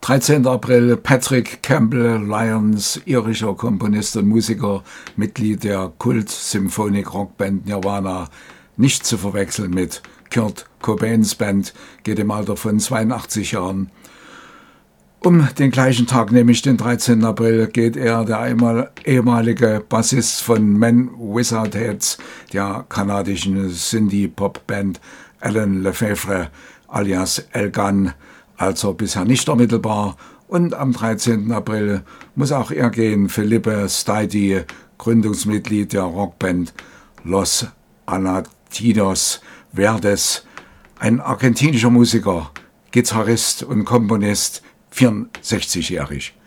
13. April, Patrick Campbell-Lyons, irischer Komponist und Musiker, Mitglied der Kult-Symphonic-Rockband Nirvana, nicht zu verwechseln mit Kurt Cobains Band, geht im Alter von 82 Jahren. Um den gleichen Tag, nämlich den 13. April, geht der ehemalige Bassist von Men Without Heads, der kanadischen Synthie-Pop-Band Alan Lefevre alias Elgan, also bisher nicht ermittelbar. Und am 13. April muss auch er gehen, Felipe Staidy, Gründungsmitglied der Rockband Los Anatinos Verdes, ein argentinischer Musiker, Gitarrist und Komponist, 64-jährig.